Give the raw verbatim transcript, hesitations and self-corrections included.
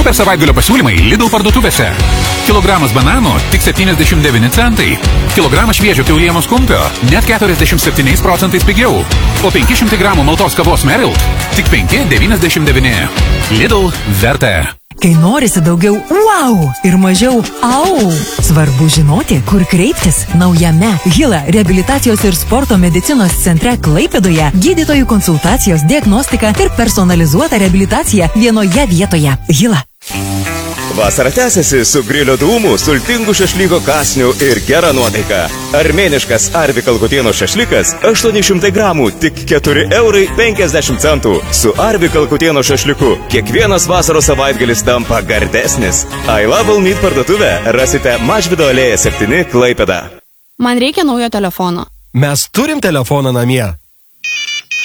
Super savaitgalio pasiūlymai Lidl parduotuvėse. Kilogramas bananų tik septyniasdešimt devyni centai. Kilogramas šviežio kiaulienos kumpio net keturiasdešimt septyniais procentais pigiau. O penki šimtai gramų maltos kavos Merilt tik penki devyniasdešimt devyni. Lidl verta. Kai norisi daugiau wow ir mažiau au, svarbu žinoti, kur kreiptis. Naujame Hila reabilitacijos ir sporto medicinos centre Klaipėdoje gydytojų konsultacijos, diagnostika ir personalizuota reabilitacija vienoje vietoje. Hila. Vasara tęsiasi su grilio dūmų, sultingų šašlyko kasnių ir gera nuotaika. Armėniškas Arvi Kalkutieno šašlykas aštuoni šimtai gramų, tik keturi eurai penkiasdešimt centų. Su Arvi Kalkutieno šašlyku kiekvienas vasaros savaitgalis tampa gardesnis. I Love All Meat parduotuvę rasite Mažvydo alėja septyni Klaipėda. Man reikia naujo telefono. Mes turim telefoną namie.